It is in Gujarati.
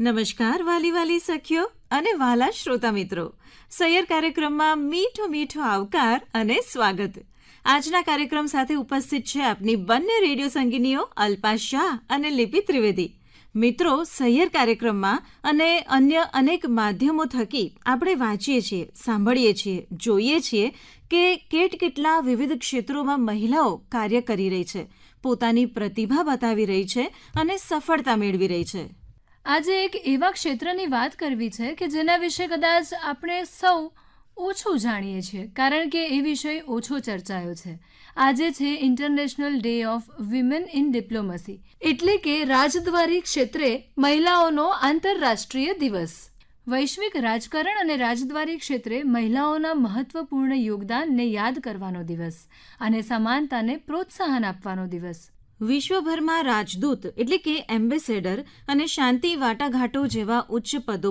નમસ્કાર વાલી વાલી સખીઓ અને વાલા શ્રોતા મિત્રો, સૈયર કાર્યક્રમમાં મીઠો મીઠો આવકાર અને સ્વાગત. આજના કાર્યક્રમ સાથે ઉપસ્થિત છે આપની બંને રેડિયો સંગીનીઓ અલ્પા શાહ અને લિપિ ત્રિવેદી. મિત્રો, સૈયર કાર્યક્રમમાં અને અન્ય અનેક માધ્યમો થકી આપણે વાંચીએ છીએ, સાંભળીએ છીએ, જોઈએ છીએ કે કેટલા વિવિધ ક્ષેત્રોમાં મહિલાઓ કાર્ય કરી રહી છે, પોતાની પ્રતિભા બતાવી રહી છે અને સફળતા મેળવી રહી છે. આજે એક એવા ક્ષેત્રની વાત કરવી છે કે જેના વિશે કદાચ આપણે સૌ ઓછું જાણીએ છીએ, કારણ કે એ વિષય ઓછો ચર્ચાયો છે. આજે છે international day of women in diplomacy, એટલે કે રાજદ્વારી ક્ષેત્રે મહિલાઓનો આંતરરાષ્ટ્રીય દિવસ. વૈશ્વિક રાજકારણ અને રાજદ્વારી ક્ષેત્રે મહિલાઓના મહત્વપૂર્ણ યોગદાનને યાદ કરવાનો દિવસ અને સમાનતાને પ્રોત્સાહન આપવાનો દિવસ. વિશ્વભરમાં રાજદૂત એટલે કે એમ્બેસેડર અને શાંતિ વાટાઘાટો જેવા ઉચ્ચ પદો